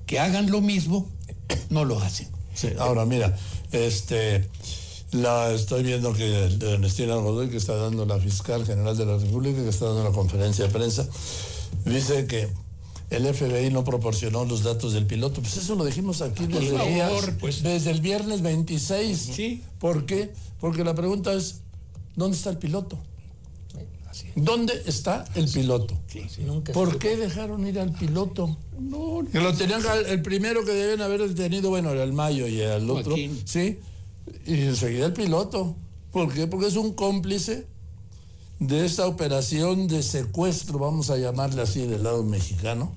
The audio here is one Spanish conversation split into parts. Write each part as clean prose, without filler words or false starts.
que hagan lo mismo, no lo hacen. Sí, ahora mira, estoy viendo que Ernestina Godoy, que está dando la fiscal general de la República, que está dando una conferencia de prensa, dice que el FBI no proporcionó los datos del piloto. Pues eso lo dijimos aquí desde el viernes 26. Sí. ¿Por qué? Porque la pregunta es, ¿dónde está el piloto? ¿Dónde está el piloto? Sí. ¿Por qué dejaron ir al piloto? No, que lo tenían, el primero que deben haber detenido, bueno, era el Mayo y el otro, Joaquín. sí, y enseguida el piloto. ¿Por qué? Porque es un cómplice de esta operación de secuestro, vamos a llamarle así, del lado mexicano.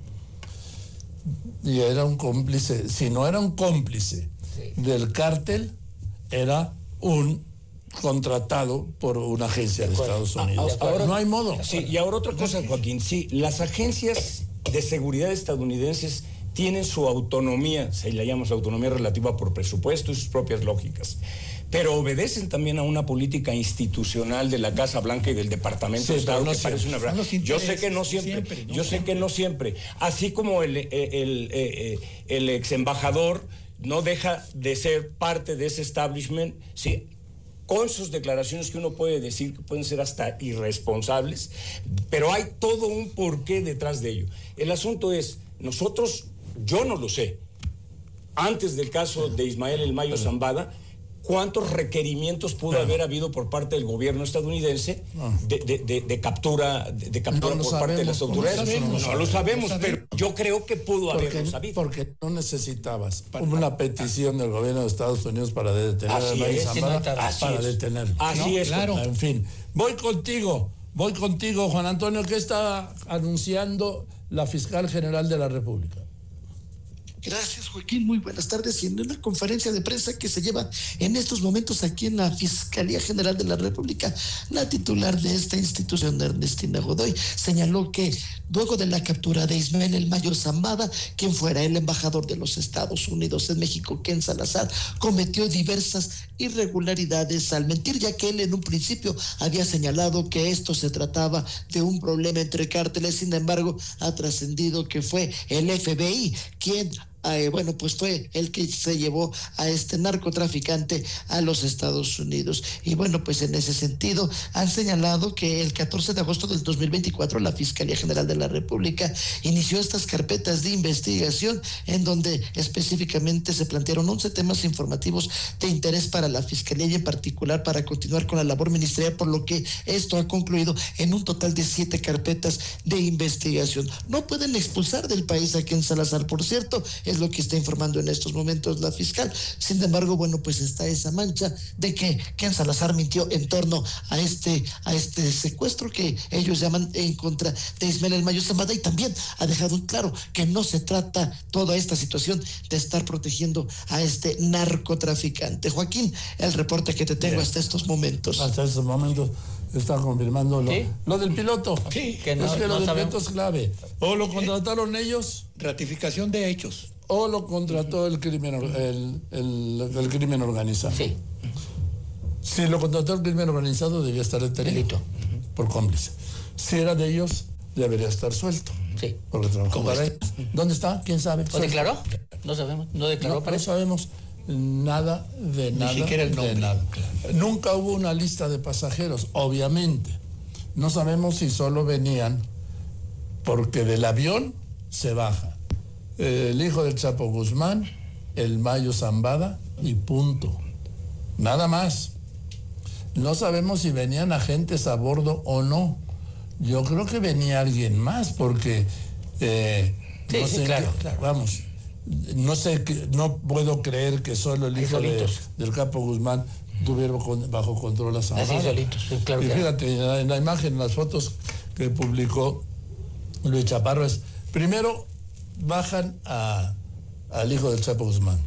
Y era un cómplice, si no era un cómplice del cártel, era un contratado por una agencia de Estados Unidos. Ahora, no hay modo. Sí, y ahora otra cosa, Joaquín. Sí, las agencias de seguridad estadounidenses tienen su autonomía, se la llama su autonomía relativa por presupuesto y sus propias lógicas, pero obedecen también a una política institucional de la Casa Blanca y del Departamento de Estado, que parece una verdad. Yo sé que no siempre. Así como el ex embajador no deja de ser parte de ese establishment, sí, con sus declaraciones que uno puede decir que pueden ser hasta irresponsables, pero hay todo un porqué detrás de ello. El asunto es, yo no lo sé, antes del caso de Ismael El Mayo Zambada, ¿cuántos requerimientos pudo haber habido por parte del gobierno estadounidense de captura por parte de las autoridades? No lo sabemos, pero yo creo que pudo haberlo sabido. Porque no necesitabas una petición del gobierno de Estados Unidos para detener a Mayo Zambada, para detenerlo. Así es. Claro. En fin, voy contigo, Juan Antonio. ¿Qué está anunciando la fiscal general de la República? Gracias, Joaquín. Muy buenas tardes. Y en una conferencia de prensa que se lleva en estos momentos aquí en la Fiscalía General de la República, la titular de esta institución, Ernestina Godoy, señaló que luego de la captura de Ismael El Mayo Zambada, quien fuera el embajador de los Estados Unidos en México, Ken Salazar, cometió diversas irregularidades al mentir, ya que él en un principio había señalado que esto se trataba de un problema entre cárteles. Sin embargo, ha trascendido que fue el FBI quien pues fue el que se llevó a este narcotraficante a los Estados Unidos. Y bueno, pues en ese sentido han señalado que el 14 de agosto del 2024 la Fiscalía General de la República inició estas carpetas de investigación en donde específicamente se plantearon 11 temas informativos de interés para la Fiscalía y en particular para continuar con la labor ministerial, por lo que esto ha concluido en un total de 7 carpetas de investigación. No pueden expulsar del país a Ken Salazar, por cierto, es lo que está informando en estos momentos la fiscal. Sin embargo, bueno, pues está esa mancha de que Ken Salazar mintió en torno a este secuestro que ellos llaman en contra de Ismael El Mayo Zambada, y también ha dejado claro que no se trata toda esta situación de estar protegiendo a este narcotraficante. Joaquín, el reporte que te tengo hasta estos momentos. Hasta estos momentos está confirmando lo del piloto. Sí, que lo del piloto es clave. O lo contrataron ellos. Ratificación de hechos. O lo contrató el crimen organizado. Sí. Si lo contrató el crimen organizado, debía estar detenido. Por cómplice. Si era de ellos, debería estar suelto. Sí. Porque trabajó para ellos. ¿Dónde está? ¿Quién sabe? ¿O declaró? No sabemos. ¿No declaró para eso? eso? No sabemos nada de nada. Ni siquiera el nombre. De nada. Claro. Nunca hubo una lista de pasajeros, obviamente. No sabemos si solo venían porque del avión se baja el hijo del Chapo Guzmán, el Mayo Zambada y punto. Nada más. No sabemos si venían agentes a bordo o no. Yo creo que venía alguien más porque no sé, claro. Vamos, no sé, no puedo creer que solo el hijo del Chapo Guzmán tuviera bajo control a Zambada. Así solitos, sí, claro. Y fíjate, en la imagen, en las fotos que publicó Luis Chaparro, es primero bajan al hijo del Chapo Guzmán.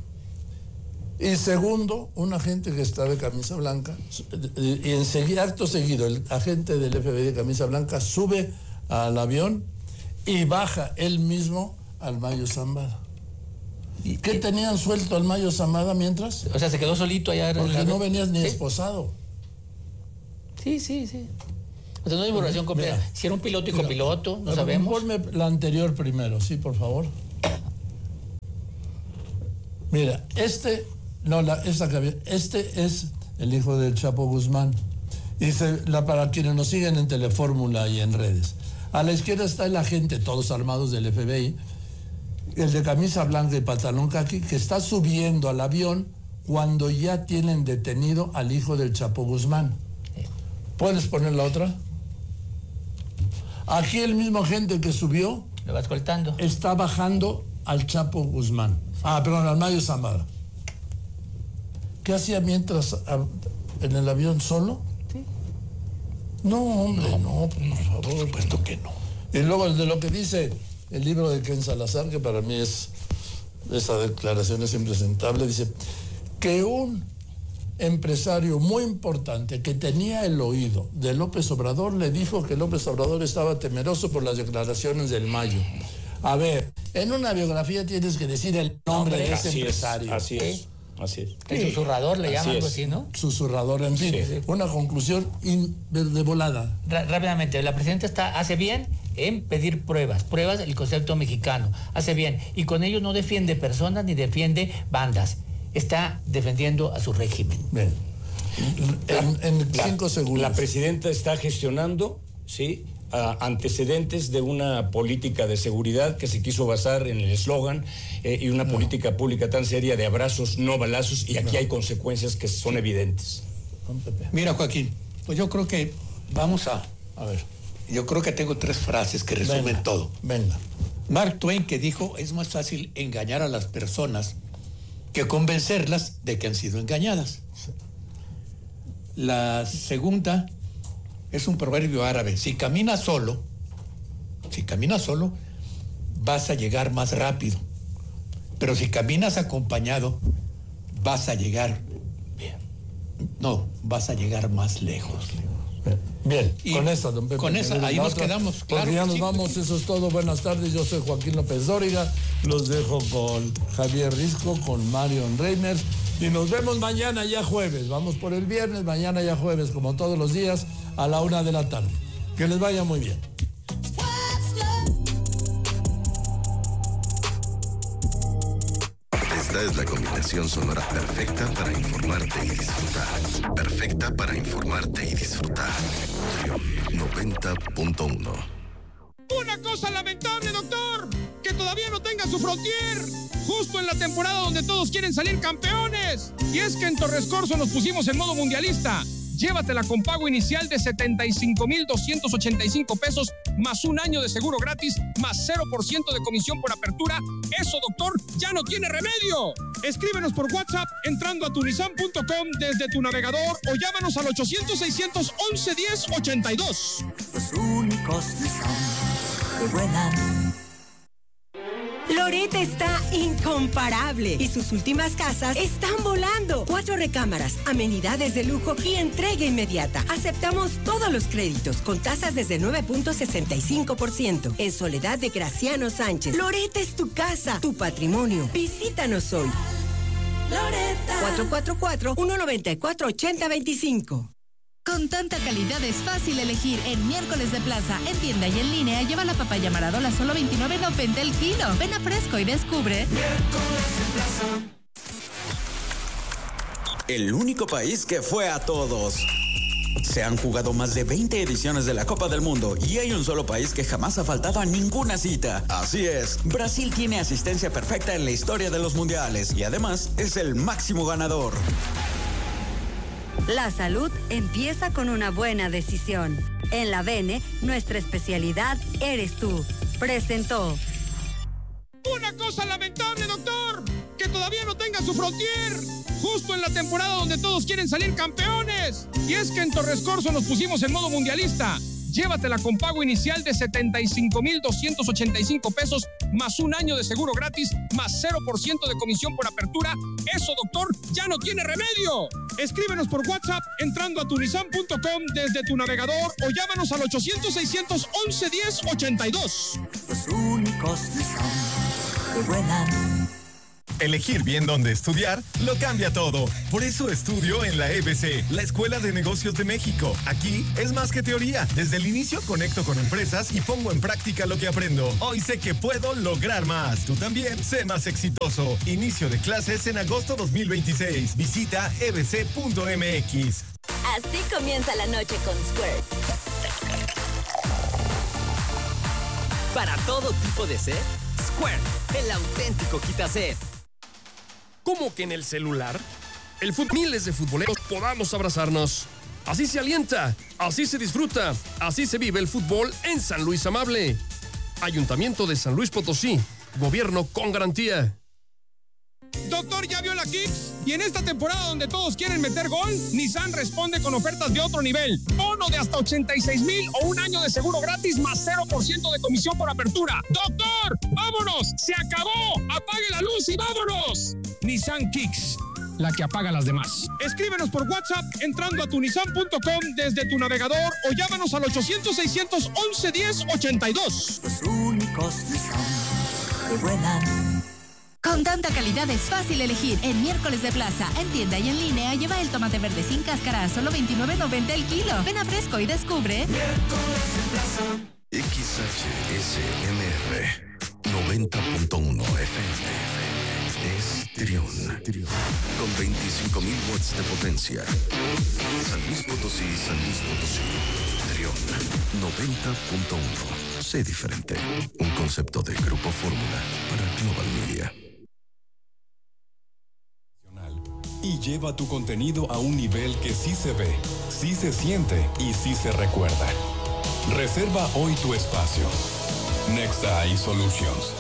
Y segundo, un agente que está de camisa blanca, y enseguida, acto seguido, el agente del FBI de camisa blanca sube al avión y baja él mismo al Mayo Zambada. ¿Qué tenían suelto al Mayo Zambada mientras? O sea, se quedó solito allá. Porque no venías ni esposado. Sí. O sea, no hay información completa. Si era un piloto y copiloto, no sabemos. Ponme la anterior primero, sí, por favor. Mira, este es el hijo del Chapo Guzmán. Dice, para quienes nos siguen en Telefórmula y en redes. A la izquierda está el agente, todos armados del FBI, el de camisa blanca y pantalón caqui, que está subiendo al avión cuando ya tienen detenido al hijo del Chapo Guzmán. ¿Puedes poner la otra? Aquí el mismo agente que subió Lo va escoltando. está bajando al Chapo Guzmán. Perdón, al Mayo Zambada. ¿Qué hacía mientras en el avión solo? Sí. No, hombre, no, por favor. Por supuesto que no. Y luego de lo que dice el libro de Ken Salazar, que para mí esa declaración es impresentable, dice que un empresario muy importante que tenía el oído de López Obrador le dijo que López Obrador estaba temeroso por las declaraciones del Mayo. A ver, en una biografía tienes que decir el nombre de ese empresario. Así es. El susurrador le llaman algo así, ¿no? Susurrador, en fin. Sí. Una conclusión de volada. Rápidamente, la presidenta hace bien en pedir pruebas, el concepto mexicano, hace bien, y con ello no defiende personas ni defiende bandas, está defendiendo a su régimen. Bien. En 5 segundos. La presidenta está gestionando, ¿sí?, antecedentes de una política de seguridad que se quiso basar en el eslogan y una política pública tan seria de abrazos, no balazos, y aquí hay consecuencias que son evidentes. Mira, Joaquín, pues yo creo que vamos a ver. Yo creo que tengo 3 frases que resumen todo. Venga. Mark Twain, que dijo, es más fácil engañar a las personas que convencerlas de que han sido engañadas. La segunda es un proverbio árabe. Si caminas solo, vas a llegar más rápido. Pero si caminas acompañado, vas a llegar vas a llegar más lejos. Bien, Y con esa, don Pepe. con esa, ahí nos quedamos, Porque claro ya que nos sí. vamos, eso es todo. Buenas tardes, yo soy Joaquín López Dóriga. Los dejo con Javier Risco, con Marion Reimers. Y nos vemos mañana ya jueves. Vamos por el viernes, mañana ya jueves, como todos los días, a la 1 de la tarde. Que les vaya muy bien. Esta es la combinación sonora perfecta para informarte y disfrutar. Perfecta para informarte y disfrutar. 90.1. Una cosa lamentable, doctor, que todavía no tenga su Frontier, justo en la temporada donde todos quieren salir campeones. Y es que en Torres Corso nos pusimos en modo mundialista. Llévatela con pago inicial de 75,285 pesos, más un año de seguro gratis, más 0% de comisión por apertura. Eso, doctor, ya no tiene remedio. Escríbenos por WhatsApp entrando a tunisan.com desde tu navegador o llámanos al 800-611-1082. Los únicos Nissan que vuelan. Loret está incomparable y sus últimas casas están volando. 4 recámaras, amenidades de lujo y entrega inmediata. Aceptamos todos los créditos con tasas desde 9.65%. En Soledad de Graciano Sánchez. Loret es tu casa, tu patrimonio. Visítanos hoy. Loretta. 444-194-8025. Con tanta calidad es fácil elegir. En Miércoles de Plaza, en tienda y en línea, lleva la papaya Maradola solo $29.90 el kilo. Ven a Fresco y descubre. Miércoles de Plaza. El único país que fue a todos. Se han jugado más de 20 ediciones de la Copa del Mundo y hay un solo país que jamás ha faltado a ninguna cita. Así es, Brasil tiene asistencia perfecta en la historia de los mundiales y además es el máximo ganador. La salud empieza con una buena decisión. En la Bene, nuestra especialidad eres tú. Presentó. Una cosa lamentable, doctor, que todavía no tenga su Frontier, justo en la temporada donde todos quieren salir campeones. Y es que en Torres Corso nos pusimos en modo mundialista. Llévatela con pago inicial de 75,285 pesos, más un año de seguro gratis, más 0% de comisión por apertura. Eso, doctor, ya no tiene remedio. Escríbenos por WhatsApp entrando a tunisan.com desde tu navegador o llámanos al 800-611-1082. Los únicos Nissan que vuelan. Elegir bien dónde estudiar lo cambia todo. Por eso estudio en la EBC, la Escuela de Negocios de México. Aquí es más que teoría. Desde el inicio conecto con empresas y pongo en práctica lo que aprendo. Hoy sé que puedo lograr más. Tú también sé más exitoso. Inicio de clases en agosto 2026. Visita ebc.mx. Así comienza la noche con Squirt. Para todo tipo de sed, Squirt, el auténtico quitased. ¿Cómo que en el celular? Miles de futboleros podamos abrazarnos. Así se alienta, así se disfruta, así se vive el fútbol en San Luis Amable. Ayuntamiento de San Luis Potosí, gobierno con garantía. Doctor, ¿ya vio la Kicks? Y en esta temporada donde todos quieren meter gol, Nissan responde con ofertas de otro nivel. Bono de hasta 86,000 o un año de seguro gratis más 0% de comisión por apertura. ¡Doctor! ¡Vámonos! ¡Se acabó! ¡Apague la luz y vámonos! Nissan Kicks, la que apaga las demás. Escríbenos por WhatsApp entrando a tunissan.com desde tu navegador o llámanos al 800-611-1082. Los únicos Nissan que vuelan. Con tanta calidad es fácil elegir. En Miércoles de Plaza, en tienda y en línea, lleva el tomate verde sin cáscara a solo $29.90 el kilo. Ven a Fresco y descubre. Miércoles de Plaza. XHSMR 90.1 FM. Es Trión. Con 25,000 watts de potencia. San Luis Potosí, Trión. 90.1. Sé diferente. Un concepto de Grupo Fórmula para Global Media. Y lleva tu contenido a un nivel que sí se ve, sí se siente y sí se recuerda. Reserva hoy tu espacio. Next AI Solutions.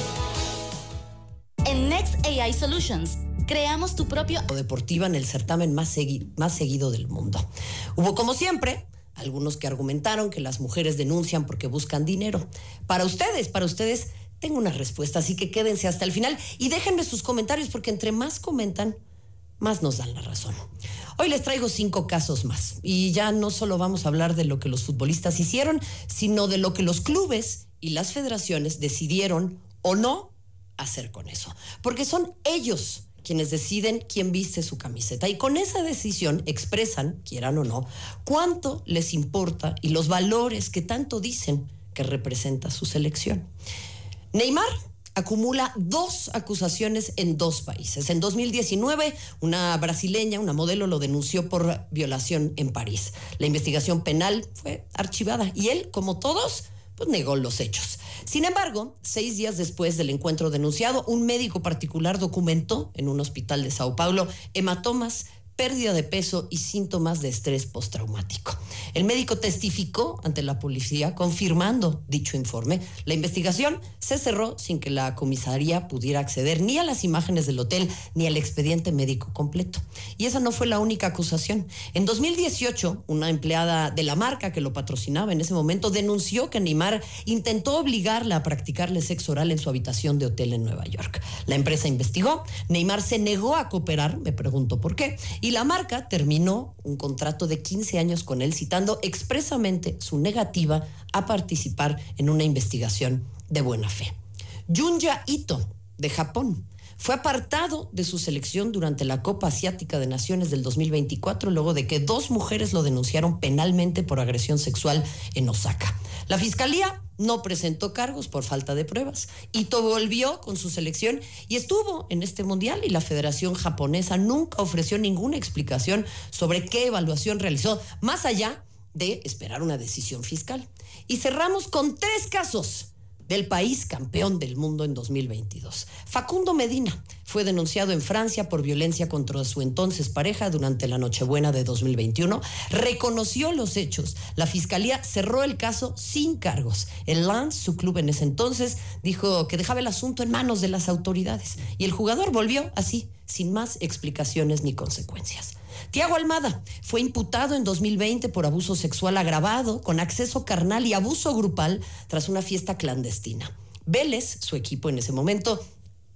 En Next AI Solutions, creamos tu propio deportiva en el certamen más seguido del mundo. Hubo, como siempre, algunos que argumentaron que las mujeres denuncian porque buscan dinero. Para ustedes, tengo una respuesta, así que quédense hasta el final y déjenme sus comentarios, porque entre más comentan, más nos dan la razón. Hoy les traigo 5 casos más y ya no solo vamos a hablar de lo que los futbolistas hicieron, sino de lo que los clubes y las federaciones decidieron o no hacer con eso, porque son ellos quienes deciden quién viste su camiseta y con esa decisión expresan, quieran o no, cuánto les importa y los valores que tanto dicen que representa su selección. Neymar acumula 2 acusaciones en 2 países. En 2019, una brasileña, una modelo, lo denunció por violación en París. La investigación penal fue archivada y él, como todos, pues negó los hechos. Sin embargo, 6 días después del encuentro denunciado, un médico particular documentó en un hospital de Sao Paulo hematomas, pérdida de peso y síntomas de estrés postraumático. El médico testificó ante la policía confirmando dicho informe. La investigación se cerró sin que la comisaría pudiera acceder ni a las imágenes del hotel ni al expediente médico completo. Y esa no fue la única acusación. En 2018, una empleada de la marca que lo patrocinaba en ese momento denunció que Neymar intentó obligarla a practicarle sexo oral en su habitación de hotel en Nueva York. La empresa investigó, Neymar se negó a cooperar, me pregunto por qué, y la marca terminó un contrato de 15 años con él, citando expresamente su negativa a participar en una investigación de buena fe. Junya Ito, de Japón, fue apartado de su selección durante la Copa Asiática de Naciones del 2024, luego de que 2 mujeres lo denunciaron penalmente por agresión sexual en Osaka. La fiscalía no presentó cargos por falta de pruebas. Ito volvió con su selección y estuvo en este mundial, y la Federación Japonesa nunca ofreció ninguna explicación sobre qué evaluación realizó, más allá de esperar una decisión fiscal. Y cerramos con 3 casos del país campeón del mundo en 2022. Facundo Medina fue denunciado en Francia por violencia contra su entonces pareja durante la Nochebuena de 2021. Reconoció los hechos. La fiscalía cerró el caso sin cargos. El Lens, su club en ese entonces, dijo que dejaba el asunto en manos de las autoridades. Y el jugador volvió así, sin más explicaciones ni consecuencias. Thiago Almada fue imputado en 2020 por abuso sexual agravado con acceso carnal y abuso grupal tras una fiesta clandestina. Vélez, su equipo en ese momento,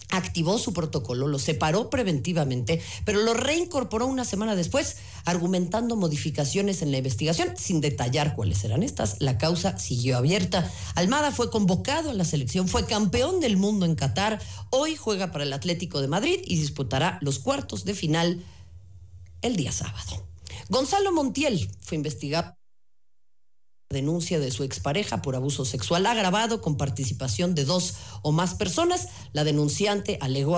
activó su protocolo, lo separó preventivamente, pero lo reincorporó una semana después, argumentando modificaciones en la investigación, sin detallar cuáles eran estas. La causa siguió abierta. Almada fue convocado a la selección, fue campeón del mundo en Qatar, hoy juega para el Atlético de Madrid y disputará los cuartos de final el día sábado. Gonzalo Montiel fue investigado denuncia de su expareja por abuso sexual agravado con participación de 2 o más personas. La denunciante alegó